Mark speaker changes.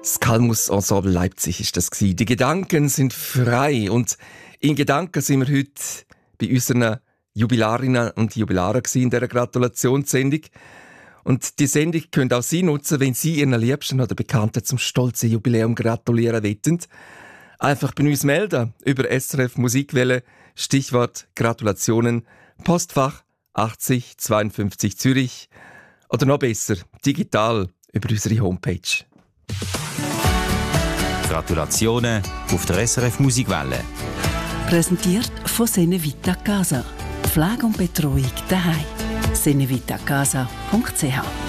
Speaker 1: Das Calmus Ensemble Leipzig ist das gewesen. Die Gedanken sind frei und in Gedanken sind wir heute bei unseren Jubilarinnen und Jubilaren in dieser Gratulationssendung. Und die Sendung könnt auch Sie nutzen, wenn Sie Ihren Liebsten oder Bekannten zum stolzen Jubiläum gratulieren wollen. Einfach bei uns melden über SRF Musikwelle, Stichwort Gratulationen, Postfach 80 52 Zürich oder noch besser, digital über unsere Homepage.
Speaker 2: Gratulationen auf der SRF Musikwelle.
Speaker 3: Präsentiert von Senevita Casa. Pflege und Betreuung daheim. senevitacasa.ch